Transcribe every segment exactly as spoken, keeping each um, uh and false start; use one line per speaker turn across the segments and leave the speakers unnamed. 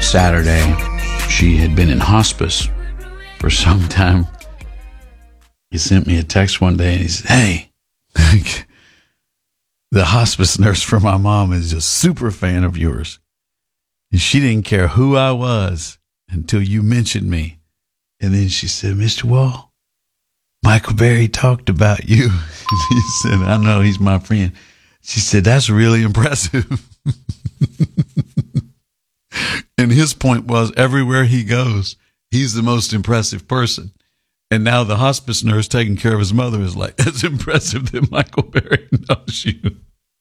Saturday. She had been in hospice for some time. He sent me a text one day and he said, hey, the hospice nurse for my mom is a super fan of yours. And she didn't care who I was until you mentioned me. And then she said, Mister Wall, Michael Berry talked about you. He said, I know, he's my friend. She said, that's really impressive. And his point was, everywhere he goes, he's the most impressive person. And now the hospice nurse taking care of his mother is like, that's impressive that Michael Berry knows you.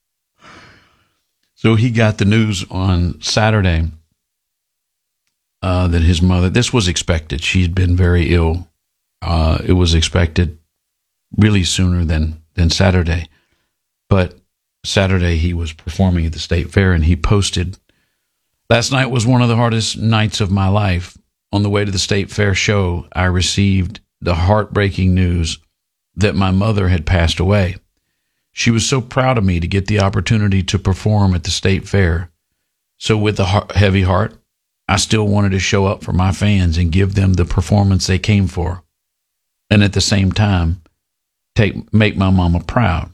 So he got the news on Saturday uh, that his mother, this was expected. She had been very ill. Uh, it was expected really sooner than, than Saturday. But Saturday he was performing at the state fair and he posted, last night was one of the hardest nights of my life. On the way to the state fair show, I received the heartbreaking news that my mother had passed away. She was so proud of me to get the opportunity to perform at the state fair. So with a heavy heart, I still wanted to show up for my fans and give them the performance they came for. And at the same time, take make my mama proud.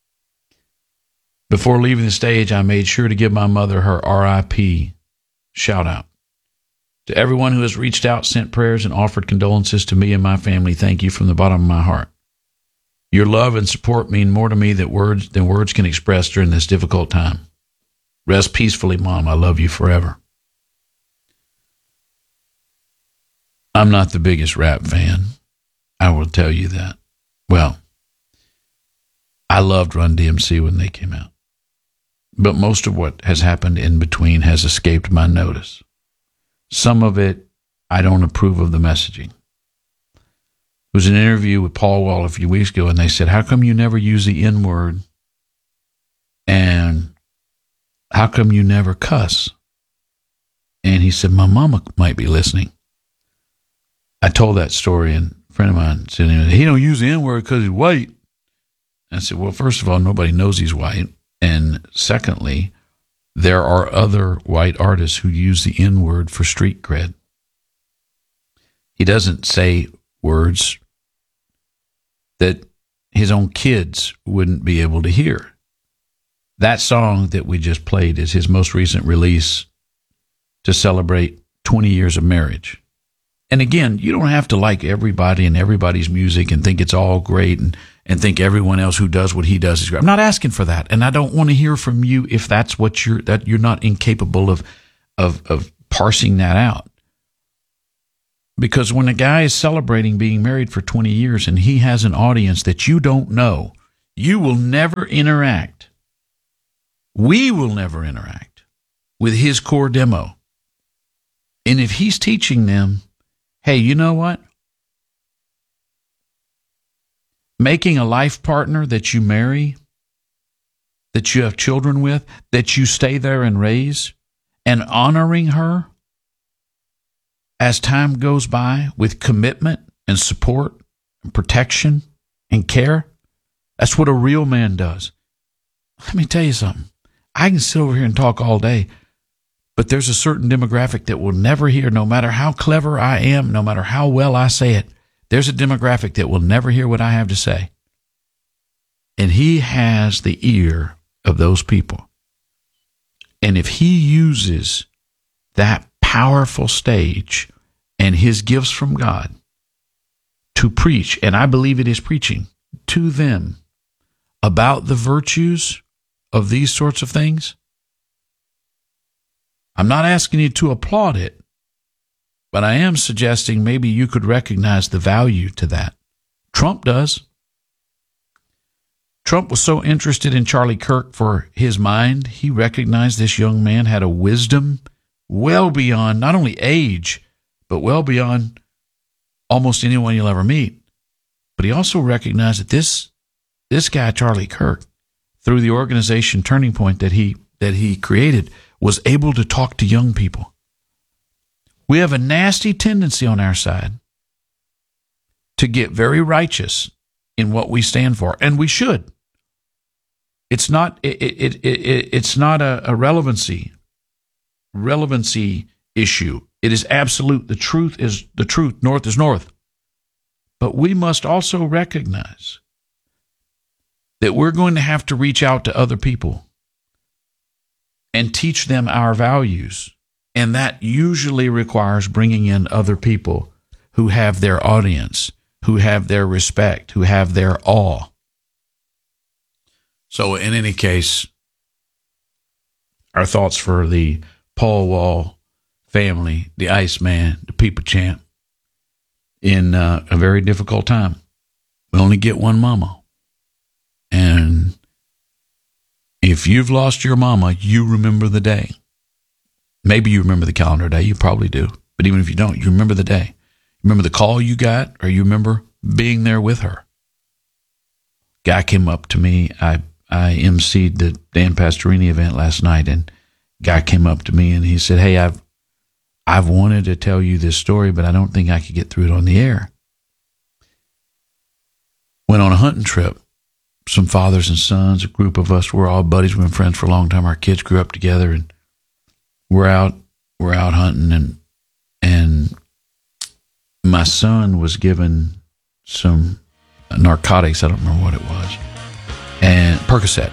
Before leaving the stage, I made sure to give my mother her R I P shout out. To everyone who has reached out, sent prayers, and offered condolences to me and my family, thank you from the bottom of my heart. Your love and support mean more to me than words, than words can express during this difficult time. Rest peacefully, Mom. I love you forever. I'm not the biggest rap fan. I will tell you that. Well, I loved Run D M C when they came out. But most of what has happened in between has escaped my notice. Some of it, I don't approve of the messaging. It was an interview with Paul Wall a few weeks ago, and they said, how come you never use the N-word? And how come you never cuss? And he said, my mama might be listening. I told that story, and a friend of mine said, he don't use the N-word because he's white. I said, well, first of all, nobody knows he's white. And secondly, there are other white artists who use the N-word for street cred. He doesn't say words that his own kids wouldn't be able to hear. That song that we just played is his most recent release to celebrate twenty years of marriage. And again, you don't have to like everybody and everybody's music and think it's all great and, and think everyone else who does what he does is great. I'm not asking for that. And I don't want to hear from you if that's what you're, that you're not incapable of, of, of parsing that out. Because when a guy is celebrating being married for twenty years and he has an audience that you don't know, you will never interact. We will never interact with his core demo. And if he's teaching them, hey, you know what? Making a life partner that you marry, that you have children with, that you stay there and raise, and honoring her as time goes by with commitment and support and protection and care, that's what a real man does. Let me tell you something. I can sit over here and talk all day, but there's a certain demographic that will never hear, no matter how clever I am, no matter how well I say it, there's a demographic that will never hear what I have to say. And he has the ear of those people. And if he uses that powerful stage and his gifts from God to preach, and I believe it is preaching to them about the virtues of these sorts of things, I'm not asking you to applaud it, but I am suggesting maybe you could recognize the value to that. Trump does. Trump was so interested in Charlie Kirk for his mind, he recognized this young man had a wisdom well beyond not only age, but well beyond almost anyone you'll ever meet. But he also recognized that this this guy, Charlie Kirk, through the organization Turning Point that he that he created, was able to talk to young people. We have a nasty tendency on our side to get very righteous in what we stand for, and we should. It's not it, it, it, it it's not a, a relevancy relevancy issue. It is absolute. The truth is the truth. North is north. But we must also recognize that we're going to have to reach out to other people and teach them our values. And that usually requires bringing in other people who have their audience, who have their respect, who have their awe. So in any case, our thoughts for the Paul Wall family, the Iceman, the People Champ, in uh, a very difficult time. We only get one mama. And if you've lost your mama, you remember the day. Maybe you remember the calendar day. You probably do. But even if you don't, you remember the day. You remember the call you got, or you remember being there with her. Guy came up to me. I, I emceed the Dan Pastorini event last night, and guy came up to me and he said, hey, I've I've wanted to tell you this story, but I don't think I could get through it on the air. Went on a hunting trip. Some fathers and sons, a group of us, we're all buddies. We've been friends for a long time. Our kids grew up together, and we're out, we're out hunting, and and my son was given some narcotics. I don't remember what it was, and Percocet,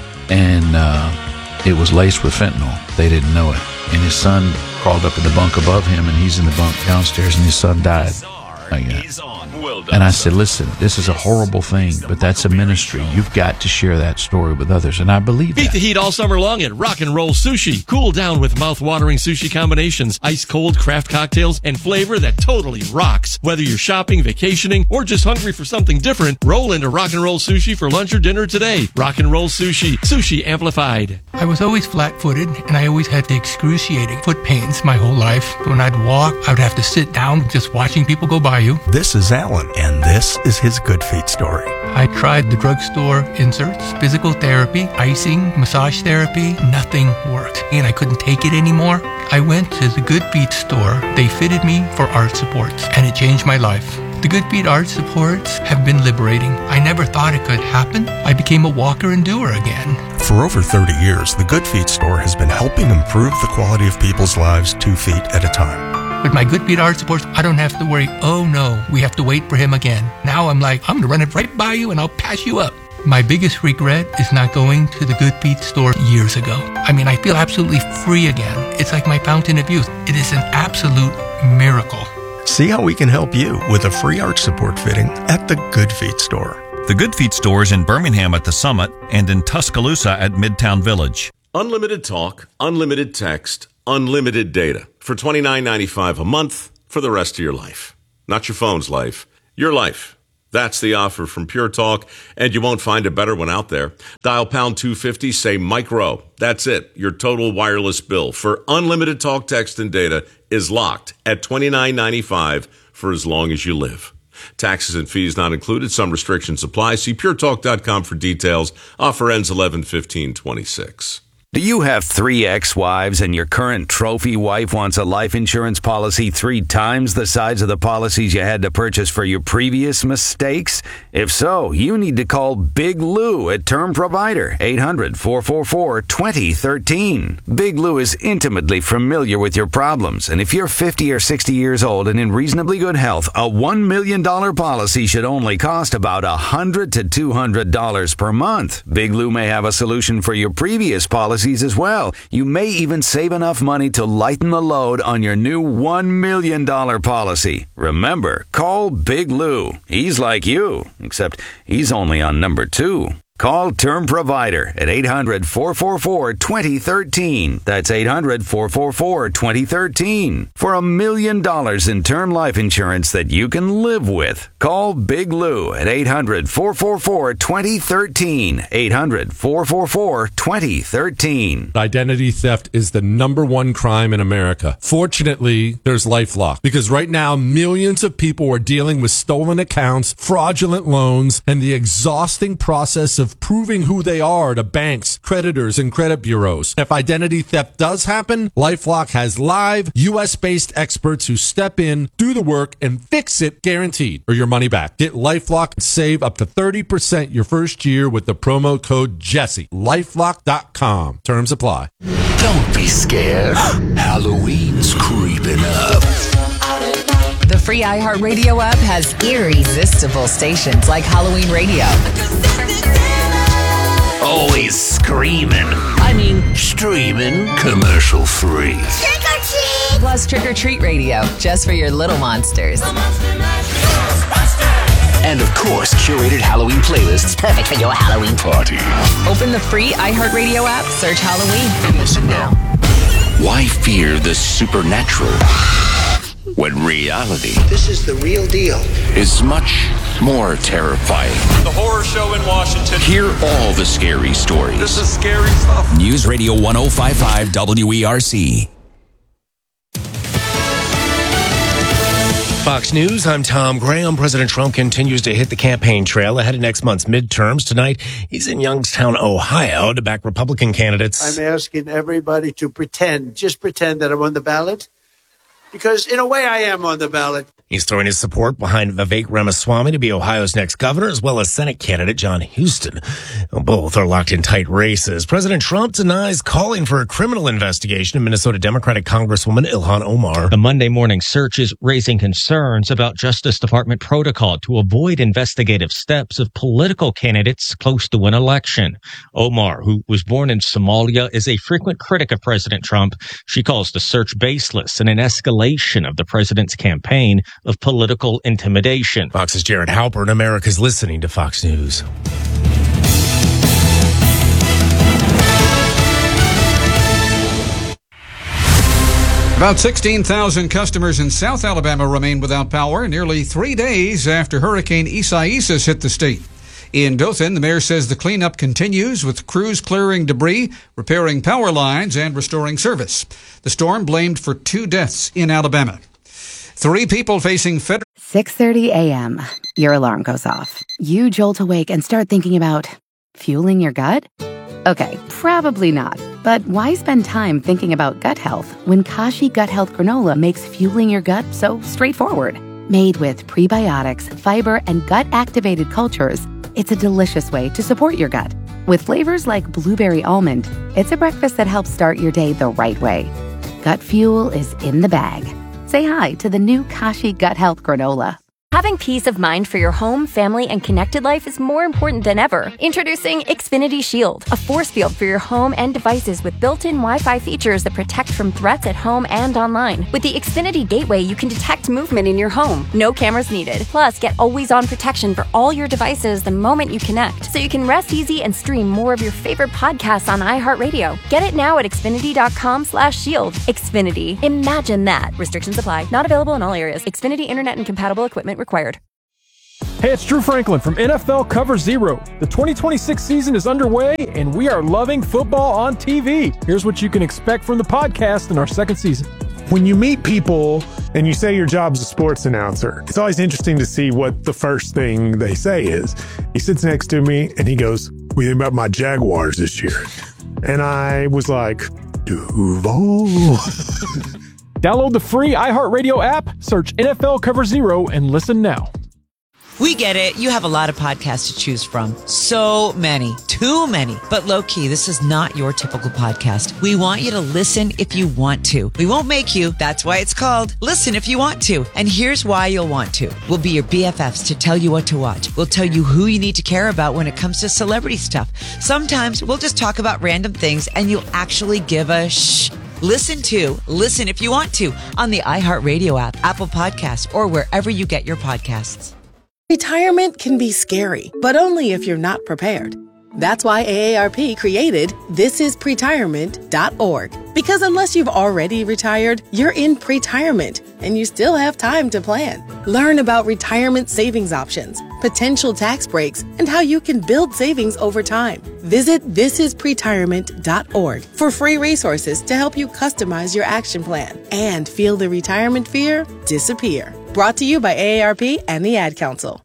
and uh, it was laced with fentanyl. They didn't know it, and his son crawled up in the bunk above him, and he's in the bunk downstairs, and his son died. Like that. And I said, listen, this is a horrible thing, but that's a ministry. You've got to share that story with others. And I believe
Beat
that.
the heat all summer long at Rock and Roll Sushi. Cool down with mouth-watering sushi combinations, ice-cold craft cocktails, and flavor that totally rocks. Whether you're shopping, vacationing, or just hungry for something different, roll into Rock and Roll Sushi for lunch or dinner today. Rock and Roll Sushi. Sushi amplified.
I was always flat-footed, and I always had the excruciating foot pains my whole life. When I'd walk, I would have to sit down just watching people go by you.
This is Alan, and this is his Good Feet story.
I tried the drugstore inserts, physical therapy, icing, massage therapy. Nothing worked, and I couldn't take it anymore. I went to the Good Feet store. They fitted me for arch supports, and it changed my life. The Good Feet arch supports have been liberating. I never thought it could happen. I became a walker and doer again.
For over thirty years, the Good Feet store has been helping improve the quality of people's lives two feet at a time.
With my Good Feet arch supports, I don't have to worry, oh no, we have to wait for him again. Now I'm like, I'm going to run it right by you and I'll pass you up. My biggest regret is not going to the Good Feet store years ago. I mean, I feel absolutely free again. It's like my fountain of youth. It is an absolute miracle.
See how we can help you with a free arch support fitting at the Good Feet store.
The Good Feet store is in Birmingham at the Summit and in Tuscaloosa at Midtown Village.
Unlimited talk, unlimited text, unlimited data for twenty-nine ninety-five a month for the rest of your life. Not your phone's life, your life. That's the offer from Pure Talk, and you won't find a better one out there. Dial pound two fifty, say Mike Rowe. That's it. Your total wireless bill for unlimited talk, text, and data is locked at twenty-nine ninety-five for as long as you live. Taxes and fees not included. Some restrictions apply. See pure talk dot com for details. Offer ends eleven fifteen twenty-six.
Do you have three ex-wives and your current trophy wife wants a life insurance policy three times the size of the policies you had to purchase for your previous mistakes? If so, you need to call Big Lou at Term Provider, eight hundred, four four four, two zero one three. Big Lou is intimately familiar with your problems, and if you're fifty or sixty years old and in reasonably good health, a one million dollars policy should only cost about one hundred to two hundred dollars per month. Big Lou may have a solution for your previous policy as well. You may even save enough money to lighten the load on your new one million dollars policy. Remember, call Big Lou. He's like you, except he's only on number two. Call Term Provider at eight hundred, four four four, two zero one three. That's eight hundred, four four four, two zero one three. For a million dollars in term life insurance that you can live with. Call Big Lou at eight hundred, four four four, two zero one three. eight hundred, four four four, two zero one three.
Identity theft is the number one crime in America. Fortunately, there's LifeLock, because right now millions of people are dealing with stolen accounts, fraudulent loans, and the exhausting process of of proving who they are to banks, creditors, and credit bureaus. If identity theft does happen, LifeLock has live, U S-based experts who step in, do the work, and fix it guaranteed, or your money back. Get LifeLock and save up to thirty percent your first year with the promo code Jesse. LifeLock dot com. Terms apply.
Don't be scared. Al Halloween's creeping up.
The free iHeartRadio app has irresistible stations like Halloween Radio.
Always screaming. I mean, streaming. Commercial free.
Trick or treat! Plus Trick or Treat Radio, just for your little monsters.
And of course, curated Halloween playlists perfect for your Halloween party.
Open the free iHeartRadio app, search Halloween, and listen now.
Why fear the supernatural when reality,
this is the real deal,
is much more terrifying?
The horror show in Washington.
Hear all the scary stories.
This is scary stuff.
News Radio one oh five point five W E R C.
Fox News, I'm Tom Graham. President Trump continues to hit the campaign trail ahead of next month's midterms. Tonight, he's in Youngstown, Ohio, to back Republican candidates.
I'm asking everybody to pretend, just pretend that I'm on the ballot, because in a way I am on the ballot.
He's throwing his support behind Vivek Ramaswamy to be Ohio's next governor, as well as Senate candidate John Huston. Both are locked in tight races. President Trump denies calling for a criminal investigation of Minnesota Democratic Congresswoman Ilhan Omar.
The Monday morning search is raising concerns about Justice Department protocol to avoid investigative steps of political candidates close to an election. Omar, who was born in Somalia, is a frequent critic of President Trump. She calls the search baseless and an escalation of the president's campaign of political intimidation.
Fox's Jared Halpern. America's listening to Fox News.
About sixteen thousand customers in South Alabama remain without power nearly three days after Hurricane Isaias hit the state. In Dothan, the mayor says the cleanup continues with crews clearing debris, repairing power lines, and restoring service. The storm blamed for two deaths in Alabama. Three people facing federal...
six thirty a.m. Your alarm goes off. You jolt awake and start thinking about fueling your gut? Okay, probably not. But why spend time thinking about gut health when Kashi Gut Health Granola makes fueling your gut so straightforward? Made with prebiotics, fiber, and gut-activated cultures, it's a delicious way to support your gut. With flavors like blueberry almond, it's a breakfast that helps start your day the right way. Gut fuel is in the bag. Say hi to the new Kashi Gut Health Granola.
Having peace of mind for your home, family, and connected life is more important than ever. Introducing Xfinity Shield, a force field for your home and devices with built-in Wi-Fi features that protect from threats at home and online. With the Xfinity Gateway, you can detect movement in your home. No cameras needed. Plus, get always-on protection for all your devices the moment you connect, so you can rest easy and stream more of your favorite podcasts on iHeartRadio. Get it now at Xfinity.com slash shield. Xfinity. Imagine that. Restrictions apply. Not available in all areas. Xfinity Internet and compatible equipment required.
Hey, it's Drew Franklin from N F L Cover Zero. The twenty twenty-six season is underway, and we are loving football on T V. Here's what you can expect from the podcast in our second season.
When you meet people and you say your job's a sports announcer, it's always interesting to see what the first thing they say is. He sits next to me and he goes, "What do you think about my Jaguars this year?" And I was like, Duval.
Download the free iHeartRadio app, search N F L Cover Zero, and listen now.
We get it. You have a lot of podcasts to choose from. So many. Too many. But low-key, this is not your typical podcast. We want you to listen if you want to. We won't make you. That's why it's called Listen If You Want To. And here's why you'll want to. We'll be your B F Fs to tell you what to watch. We'll tell you who you need to care about when it comes to celebrity stuff. Sometimes we'll just talk about random things and you'll actually give a shh. Listen to Listen If You Want To on the iHeartRadio app, Apple Podcasts, or wherever you get your podcasts.
Retirement can be scary, but only if you're not prepared. That's why A A R P created this is pretirement dot org. Because unless you've already retired, you're in pretirement, and you still have time to plan. Learn about retirement savings options, potential tax breaks, and how you can build savings over time. Visit this is pretirement dot org for free resources to help you customize your action plan and feel the retirement fear disappear. Brought to you by A A R P and the Ad Council.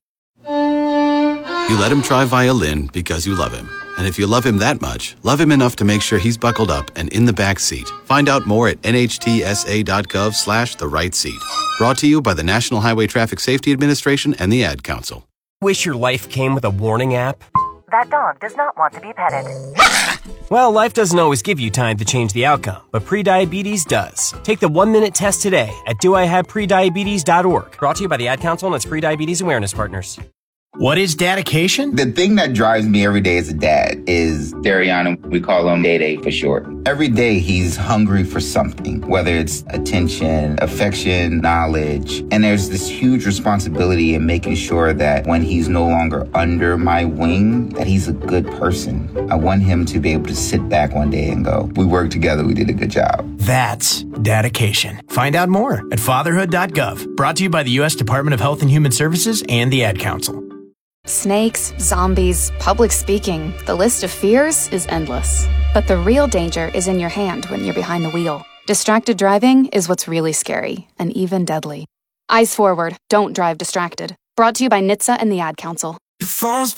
You let him try violin because you love him. And if you love him that much, love him enough to make sure he's buckled up and in the back seat. Find out more at N H T S A dot gov slash the right seat. Brought to you by the National Highway Traffic Safety Administration and the Ad Council.
Wish your life came with a warning app?
That dog does not want to be petted.
Well, life doesn't always give you time to change the outcome, but prediabetes does. Take the one-minute test today at do I have prediabetes dot org. Brought to you by the Ad Council and its Prediabetes Awareness Partners.
What is dedication?
The thing that drives me every day as a dad is Dariana. We call him Day Day for short. Every day he's hungry for something, whether it's attention, affection, knowledge. And there's this huge responsibility in making sure that when he's no longer under my wing, that he's a good person. I want him to be able to sit back one day and go, we worked together, we did a good job.
That's dedication. Find out more at fatherhood dot gov. Brought to you by the U S Department of Health and Human Services and the Ad Council.
Snakes, zombies, public speaking, the list of fears is endless. But the real danger is in your hand when you're behind the wheel. Distracted driving is what's really scary and even deadly. Eyes forward, don't drive distracted. Brought to you by N H T S A and the Ad Council.
Your phone's